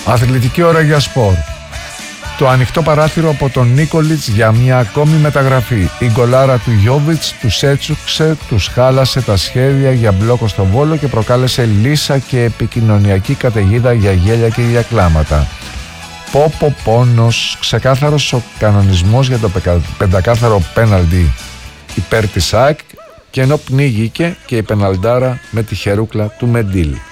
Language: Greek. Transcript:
Αθλητική ώρα για σπορ. Το ανοιχτό παράθυρο από τον Νίκολιτς για μια ακόμη μεταγραφή. Η γκολάρα του Γιόβιτς τους έτσουξε, τους χάλασε τα σχέδια για μπλόκο στο Βόλο και προκάλεσε λύσα και επικοινωνιακή καταιγίδα για γέλια και για κλάματα. Πόπο πόνος, ξεκάθαρος ο κανονισμός για το πεντακάθαρο πέναλτι υπέρ της ΑΕΚ, και ενώ πνίγηκε και η πεναλντάρα με τη χερούκλα του Μεντίλ.